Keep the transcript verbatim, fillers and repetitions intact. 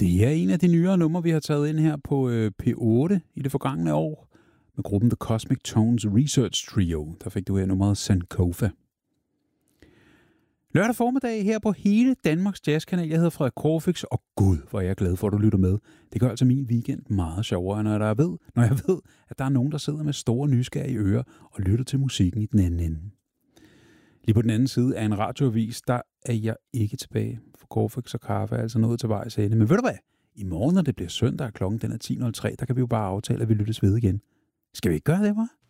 Det er en af de nyere numre, vi har taget ind her på øh, P otte i det forgangne år. Med gruppen The Cosmic Tones Research Trio. Der fik du her nummeret Sankofa. Lørdag formiddag her på hele Danmarks Jazzkanal. Jeg hedder Frederik Corfix, og gud, hvor er jeg glad for, at du lytter med. Det gør altså min weekend meget sjovere, når jeg ved, når jeg ved, at der er nogen, der sidder med store nysgerrige ører og lytter til musikken i den anden ende. Lige på den anden side af en radioavis, der er jeg ikke tilbage. For Corfix og kaffe er altså nået til vejs ende. Men ved du hvad? I morgen, når det bliver søndag, klokken den er ti nul tre, der kan vi jo bare aftale, at vi lyttes ved igen. Skal vi ikke gøre det, hva'?